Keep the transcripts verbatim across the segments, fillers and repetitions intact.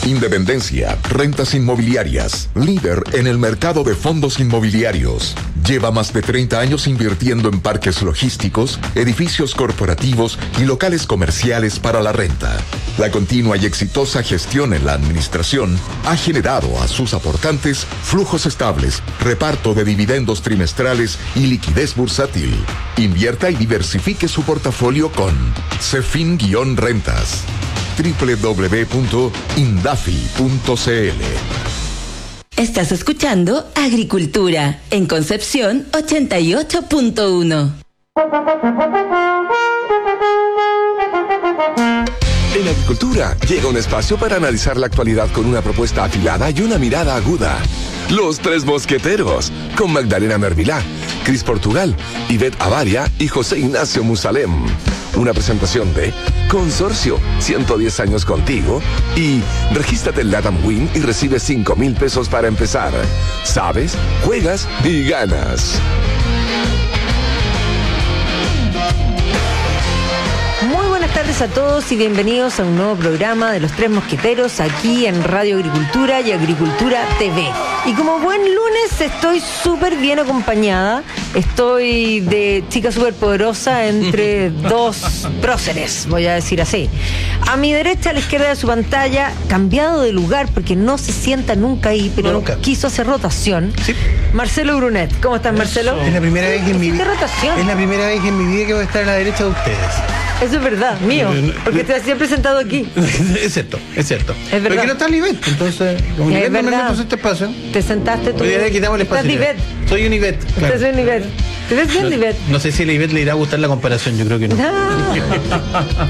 Independencia, rentas inmobiliarias, líder en el mercado de fondos inmobiliarios. Lleva más de treinta años invirtiendo en parques logísticos, edificios corporativos y locales comerciales para la renta. La continua y exitosa gestión en la administración ha generado a sus aportantes flujos estables, reparto de dividendos trimestrales y liquidez bursátil. Invierta y diversifique su portafolio con Cefin-Rentas. doble u doble u doble u punto indafi punto c l. Estás escuchando Agricultura en Concepción ochenta y ocho punto uno. En Agricultura llega un espacio para analizar la actualidad con una propuesta afilada y una mirada aguda. Los Tres Mosqueteros, con Magdalena Mervilá, Cris Portugal, Ivette Avaria y José Ignacio Musalem. Una presentación de Consorcio, ciento diez años contigo, y regístrate en Latam Win y recibe cinco mil pesos para empezar. Sabes, juegas y ganas. Buenas tardes a todos y bienvenidos a un nuevo programa de Los Tres Mosqueteros aquí en Radio Agricultura y Agricultura T V. Y como buen lunes estoy súper bien acompañada, estoy de chica súper poderosa entre dos próceres, voy a decir así. A mi derecha, a la izquierda de su pantalla, cambiado de lugar porque no se sienta nunca ahí, pero no, nunca. Quiso hacer rotación. Sí. Marcelo Brunet, ¿cómo estás, Marcelo? Es la primera vez en mi vida. rotación? Es la primera vez en mi vida que voy a estar a la derecha de ustedes. Eso es verdad, mío, porque te siempre sentado aquí. Es cierto, es cierto. Es verdad. Pero que no está el Ivette, entonces, como Ivette no me puso este espacio. Te sentaste tú. Hoy día le quitamos el espacio. Estás Ivette. Soy un Ivette, claro. Estás un Ivette. ¿Te ves bien, no, Ivette? No sé si a Ivette le irá a gustar la comparación, yo creo que no. no.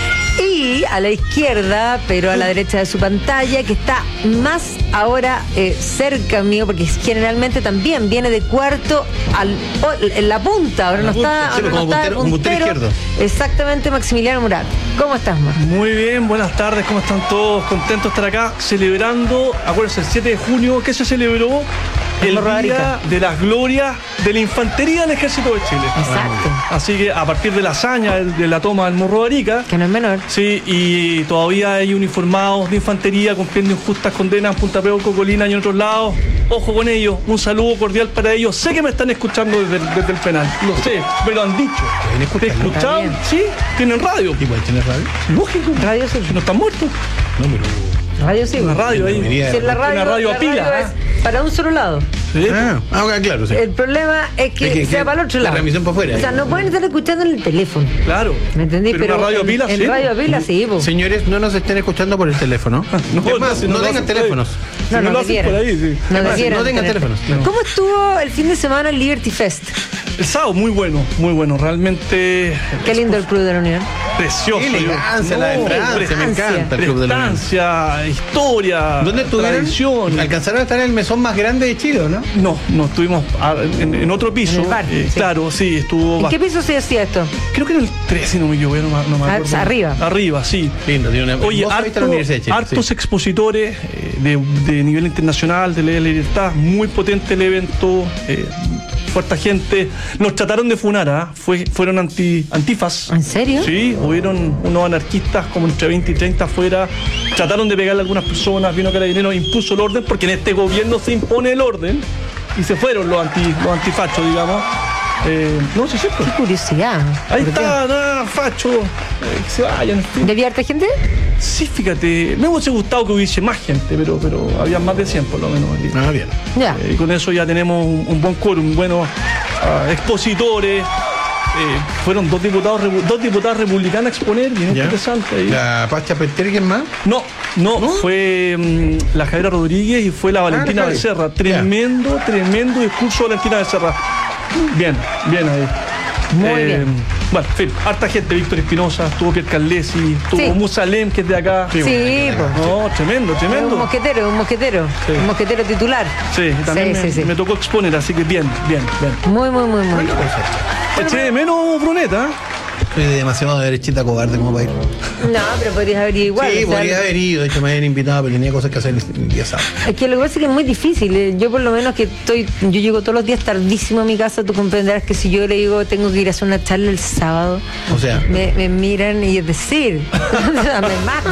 Y a la izquierda, pero a la derecha de su pantalla, que está más ahora eh, cerca mío, porque generalmente también viene de cuarto al, en la punta, ahora no está, sí, ahora como no está puntero, puntero izquierdo. Exactamente, Maximiliano Murat. ¿Cómo estás, Mar? Muy bien, buenas tardes, ¿cómo están todos? Contentos de estar acá celebrando, acuérdense, el siete de junio, ¿qué se celebró? El Día de las Glorias de la Infantería del Ejército de Chile. Exacto. Así que a partir de la hazaña de la toma del Morro de Arica, que no es menor. Sí, y todavía hay uniformados de infantería cumpliendo injustas condenas en Punta Peuco, Colina y en otros lados. Ojo con ellos, un saludo cordial para ellos. Sé que me están escuchando desde, desde el penal, lo sé, me lo han dicho. ¿Te escuchado? Sí, tienen radio. ¿Igual tienes radio? Lógico. Radio sí. ¿No están muertos? No, pero... Radio sí. Una radio ahí. Si la radio, una radio la a pila. Radio es para un solo lado. ¿Sí? Ah, ah, claro, sí. El problema es que, es que sea que para el otro la lado. transmisión para afuera. O sea, no pueden estar escuchando en el teléfono. Claro. ¿Me entendí? Pero, Pero una radio en, pila, en sí. radio pila, sí. Po. Señores, no nos estén escuchando por el teléfono. No, es más, no, si no, no tengan teléfonos. No, si no, no lo que hacen por ahí, sí. No, Es más, quieran no tengan tener. teléfonos. Claro. ¿Cómo estuvo el fin de semana el Liberty Fest? El sábado, muy bueno, muy bueno. Realmente... Qué lindo el Club de la Unión. Precioso. Qué elegancia, la de No, Francia, me encanta el Club de la Unión. Prestancia, historia, ¿Dónde estuvieron? tradición. Alcanzaron a estar en el mesón más grande de Chile, ¿no? No, no, estuvimos a- en, en otro piso. En el bar, eh, sí. Claro, sí, estuvo... ¿En bast- qué piso se hacía esto? Creo que en el tres, si no me equivoco, no, me- no me Ah, acuerdo. arriba. Arriba, sí. Lindo, tiene una... Oye, vos fuiste a harto- la Universidad de Chile, hartos sí. expositores eh, de, de nivel internacional, de la libertad, muy potente el evento, eh, fuerte gente. Nos trataron de funar, ¿ah? Fue, fueron anti, antifas. ¿En serio? Sí, hubieron unos anarquistas como entre veinte y treinta afuera, trataron de pegarle a algunas personas, vino Carabineros, impuso el orden, porque en este gobierno se impone el orden, y se fueron los, anti, los antifachos, digamos. Eh, no, sí, es cierto. Qué curiosidad. Ahí ¿Por está, nada, facho, eh, que se vayan. en fin. qué? ¿Debía harta gente? Sí, fíjate, me hubiese gustado que hubiese más gente, pero, pero había más de cien por lo menos aquí. Ah, bien. Ya. Eh, y con eso ya tenemos un, un buen quórum, buenos ah, expositores. Eh, fueron dos diputados repu- dos diputadas republicanas a exponer, bien Ya. interesante. Ahí. La Pacha Peter, ¿quién más? No, no, ¿No? fue mm, la Javiera Rodríguez y fue la Valentina la Javi. Becerra. Tremendo, tremendo discurso de Valentina Becerra. Bien, bien ahí. Muy bien. Bueno, en fin, harta gente, Víctor Espinosa, estuvo Pierre Carlesi, estuvo Sí. Musalem, que es de acá. Sí, pues. No, tremendo, Un tremendo. mosquetero, un mosquetero. Sí. Un mosquetero titular. Sí, también Sí, me, sí, sí. me tocó exponer, así que bien, bien, bien. Muy, muy, muy, muy. Eché de menos Bruneta. Soy demasiado derechita cobarde como para ir. No, pero podrías haber ido igual. Sí, o sea, podría haber ido. De hecho, me habían invitado, pero tenía cosas que hacer el día sábado. Es que lo que pasa es que es muy difícil. eh, Yo por lo menos que estoy, yo llego todos los días tardísimo a mi casa, tú comprenderás que si yo le digo tengo que ir a hacer una charla el sábado, O sea... me, me miran y es decir, me matan.